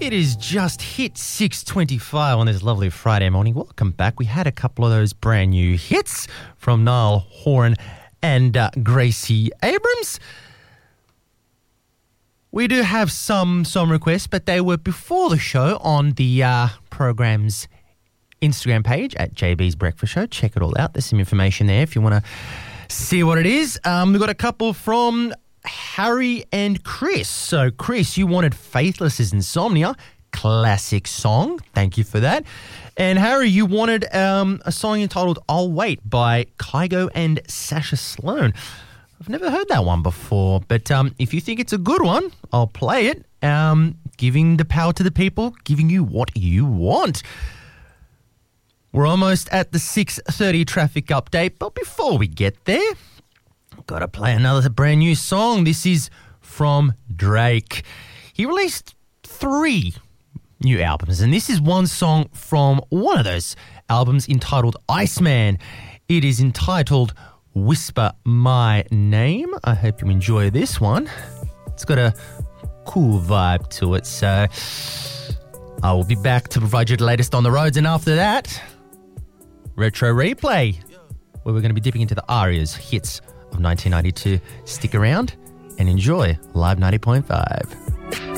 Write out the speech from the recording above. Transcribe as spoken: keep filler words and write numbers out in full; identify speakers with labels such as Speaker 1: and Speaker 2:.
Speaker 1: It is just hit six twenty-five on this lovely Friday morning. Welcome back. We had a couple of those brand new hits from Niall Horan and uh, Gracie Abrams. We do have some song requests, but they were before the show on the uh, program's Instagram page at J B's Breakfast Show. Check it all out. There's some information there if you want to see what it is. Um, we've got a couple from Harry and Chris. So, Chris, you wanted Faithless as Insomnia. Classic song. Thank you for that. And Harry, you wanted um, a song entitled I'll Wait by Kygo and Sasha Sloan. I've never heard that one before, but um, if you think it's a good one, I'll play it. Um, giving the power to the people, giving you what you want. We're almost at the six thirty traffic update, but before we get there, got to play another brand new song. This is from Drake. He released three new albums, and this is one song from one of those albums entitled Iceman. It is entitled Whisper My Name. I hope you enjoy this one. It's got a cool vibe to it, so I will be back to provide you the latest on the roads, and after that, Retro Replay, where we're going to be dipping into the Arias hits of nineteen ninety-two. Stick around and enjoy Live ninety point five.